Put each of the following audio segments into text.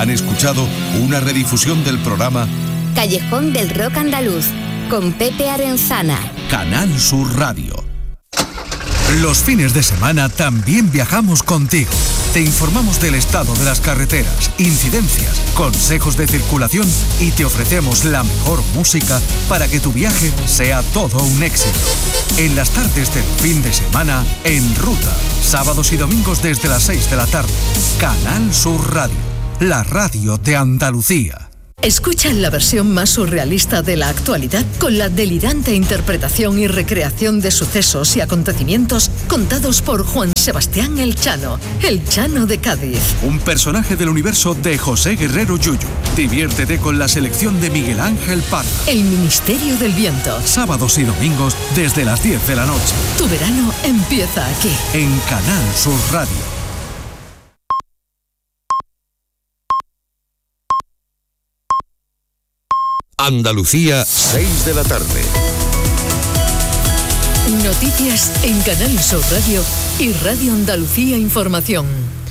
Han escuchado una redifusión del programa Callejón del Rock Andaluz, con Pepe Arenzana. Canal Sur Radio. Los fines de semana también viajamos contigo. Te informamos del estado de las carreteras, incidencias, consejos de circulación y te ofrecemos la mejor música para que tu viaje sea todo un éxito. En las tardes del fin de semana, En Ruta, sábados y domingos desde las 6 de la tarde. Canal Sur Radio, la radio de Andalucía. Escucha la versión más surrealista de la actualidad con la delirante interpretación y recreación de sucesos y acontecimientos contados por Juan Sebastián El Chano de Cádiz. Un personaje del universo de José Guerrero Yuyu. Diviértete con la selección de Miguel Ángel Parra. El Ministerio del Viento. Sábados y domingos desde las 10 de la noche. Tu verano empieza aquí. En Canal Sur Radio. Andalucía, 6 de la tarde. Noticias en Canal Sur Radio y Radio Andalucía Información.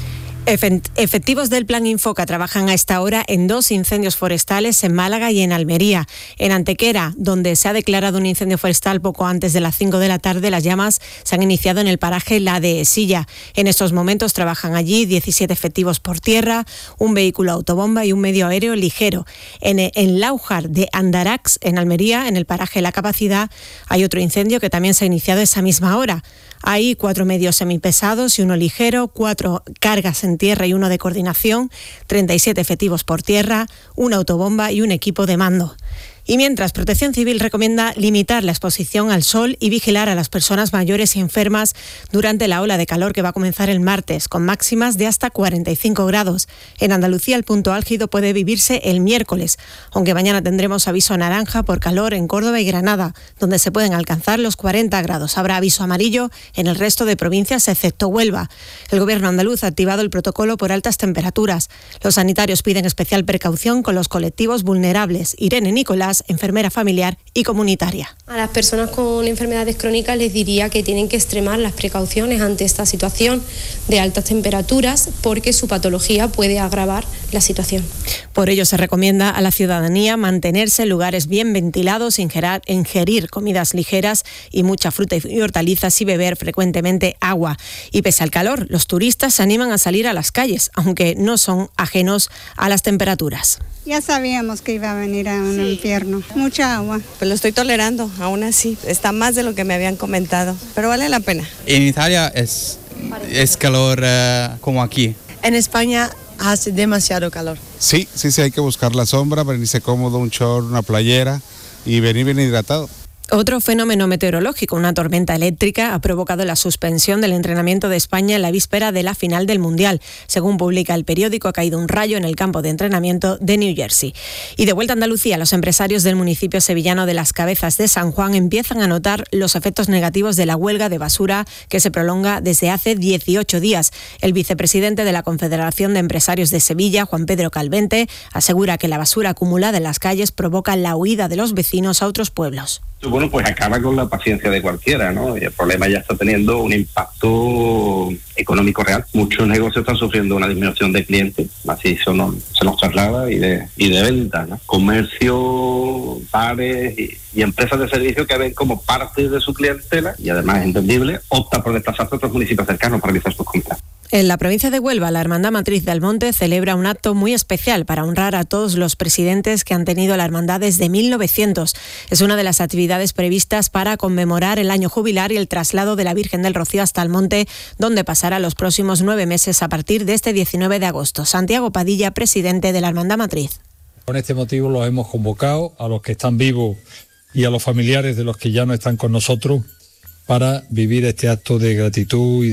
Efectivos del Plan Infoca trabajan a esta hora en 2 incendios forestales en Málaga y en Almería. En Antequera, donde se ha declarado un incendio forestal poco antes de las 5 de la tarde, las llamas se han iniciado en el paraje La Dehesilla. En estos momentos trabajan allí 17 efectivos por tierra, un vehículo autobomba y un medio aéreo ligero. En Láujar de Andarax, en Almería, en el paraje La Capacidad, hay otro incendio que también se ha iniciado a esa misma hora. Hay 4 medios semipesados y 1 ligero, 4 cargas en tierra y 1 de coordinación, 37 efectivos por tierra, una autobomba y un equipo de mando. Y mientras, Protección Civil recomienda limitar la exposición al sol y vigilar a las personas mayores y enfermas durante la ola de calor que va a comenzar el martes, con máximas de hasta 45 grados. En Andalucía el punto álgido puede vivirse el miércoles, aunque mañana tendremos aviso naranja por calor en Córdoba y Granada, donde se pueden alcanzar los 40 grados. Habrá aviso amarillo en el resto de provincias excepto Huelva. El Gobierno andaluz ha activado el protocolo por altas temperaturas. Los sanitarios piden especial precaución con los colectivos vulnerables. Irene Nicolás, enfermera familiar y comunitaria. A las personas con enfermedades crónicas les diría que tienen que extremar las precauciones ante esta situación de altas temperaturas porque su patología puede agravar la situación. Por ello se recomienda a la ciudadanía mantenerse en lugares bien ventilados, ingerir comidas ligeras y mucha fruta y hortalizas y beber frecuentemente agua. Y pese al calor, los turistas se animan a salir a las calles, aunque no son ajenos a las temperaturas. Ya sabíamos que iba a venir a un infierno. Mucha agua. Pues lo estoy tolerando, aún así. Está más de lo que me habían comentado, pero vale la pena. En Italia es calor como aquí. En España hace demasiado calor. Sí, hay que buscar la sombra, venirse cómodo, un short, una playera y venir bien hidratado. Otro fenómeno meteorológico, una tormenta eléctrica, ha provocado la suspensión del entrenamiento de España en la víspera de la final del Mundial. Según publica el periódico, ha caído un rayo en el campo de entrenamiento de New Jersey. Y de vuelta a Andalucía, los empresarios del municipio sevillano de Las Cabezas de San Juan empiezan a notar los efectos negativos de la huelga de basura que se prolonga desde hace 18 días. El vicepresidente de la Confederación de Empresarios de Sevilla, Juan Pedro Calvente, asegura que la basura acumulada en las calles provoca la huida de los vecinos a otros pueblos. Bueno, pues acaba con la paciencia de cualquiera, ¿no? Y el problema ya está teniendo un impacto económico real. Muchos negocios están sufriendo una disminución de clientes, así se nos traslada y de venta, ¿no? Comercio, bares y empresas de servicio que ven como parte de su clientela y además es entendible, opta por desplazarse a otros municipios cercanos para realizar sus compras. En la provincia de Huelva, la Hermandad Matriz de Almonte celebra un acto muy especial para honrar a todos los presidentes que han tenido la hermandad desde 1900. Es una de las actividades previstas para conmemorar el año jubilar y el traslado de la Virgen del Rocío hasta Almonte, donde pasará los próximos 9 meses a partir de este 19 de agosto. Santiago Padilla, presidente de la Hermandad Matriz. Con este motivo los hemos convocado a los que están vivos y a los familiares de los que ya no están con nosotros para vivir este acto de gratitud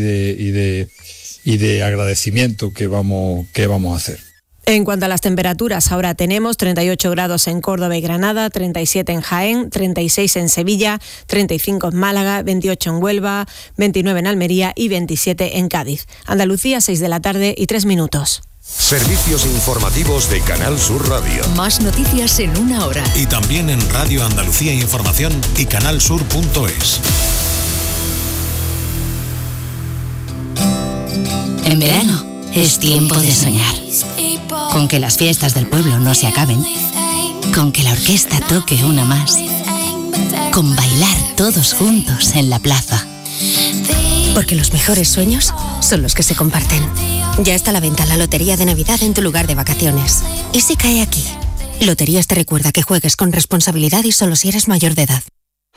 y de agradecimiento que vamos a hacer. En cuanto a las temperaturas, ahora tenemos 38 grados en Córdoba y Granada, 37 en Jaén, 36 en Sevilla, 35 en Málaga, 28 en Huelva, 29 en Almería y 27 en Cádiz. Andalucía, 6 de la tarde y 3 minutos. Servicios informativos de Canal Sur Radio. Más noticias en una hora. Y también en Radio Andalucía Información y canalsur.es. En verano, es tiempo de soñar. Con que las fiestas del pueblo no se acaben. Con que la orquesta toque una más. Con bailar todos juntos en la plaza. Porque los mejores sueños son los que se comparten. Ya está a la venta la Lotería de Navidad en tu lugar de vacaciones. ¿Y si cae aquí? Loterías te recuerda que juegues con responsabilidad y solo si eres mayor de edad.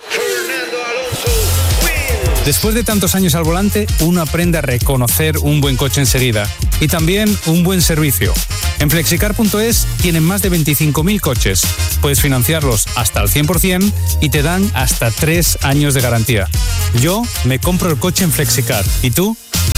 Después de tantos años al volante, uno aprende a reconocer un buen coche enseguida y también un buen servicio. En Flexicar.es tienen más de 25.000 coches. Puedes financiarlos hasta el 100% y te dan hasta 3 años de garantía. Yo me compro el coche en Flexicar. ¿Y tú?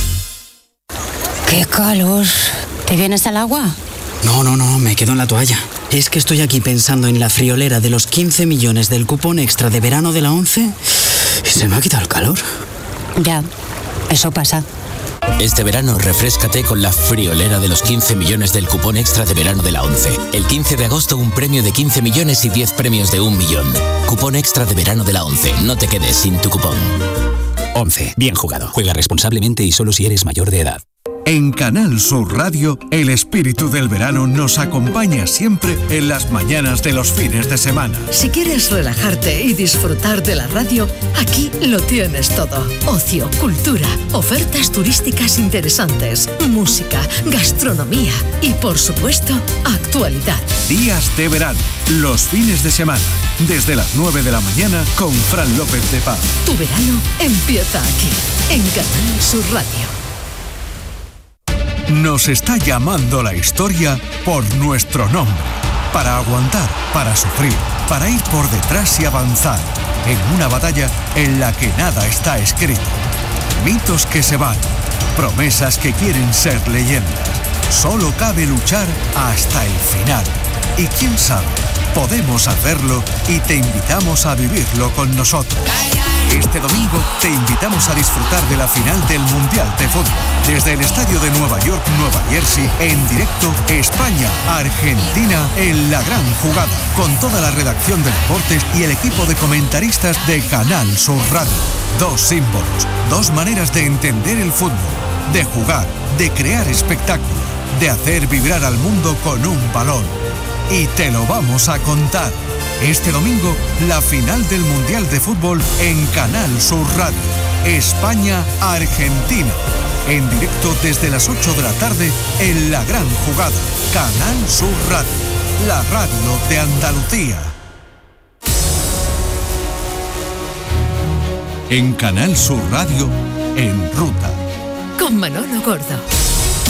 ¡Qué calor! ¿Te vienes al agua? No, me quedo en la toalla. Es que estoy aquí pensando en la friolera de los 15 millones del cupón extra de verano de la 11 y se me ha quitado el calor. Ya, eso pasa. Este verano refréscate con la friolera de los 15 millones del cupón extra de verano de la 11. El 15 de agosto un premio de 15 millones y 10 premios de 1 millón. Cupón extra de verano de la 11. No te quedes sin tu cupón. 11. Bien jugado. Juega responsablemente y solo si eres mayor de edad. En Canal Sur Radio, el espíritu del verano nos acompaña siempre en las mañanas de los fines de semana. Si quieres relajarte y disfrutar de la radio, aquí lo tienes todo. Ocio, cultura, ofertas turísticas interesantes, música, gastronomía y, por supuesto, actualidad. Días de verano, los fines de semana, desde las 9 de la mañana con Fran López de Paz. Tu verano empieza aquí, en Canal Sur Radio. Nos está llamando la historia por nuestro nombre. Para aguantar, para sufrir, para ir por detrás y avanzar. En una batalla en la que nada está escrito. Mitos que se van, promesas que quieren ser leyendas. Solo cabe luchar hasta el final. Y quién sabe, podemos hacerlo y te invitamos a vivirlo con nosotros. Este domingo te invitamos a disfrutar de la final del Mundial de Fútbol. Desde el estadio de Nueva York, Nueva Jersey, en directo España-Argentina en la gran jugada. Con toda la redacción de deportes y el equipo de comentaristas de Canal Sur Radio. 2 símbolos, 2 maneras de entender el fútbol, de jugar, de crear espectáculo, de hacer vibrar al mundo con un balón. Y te lo vamos a contar. Este domingo, la final del Mundial de Fútbol en Canal Sur Radio. España-Argentina. En directo desde las 8 de la tarde en la gran jugada. Canal Sur Radio. La radio de Andalucía. En Canal Sur Radio, En Ruta. Con Manolo Gordo.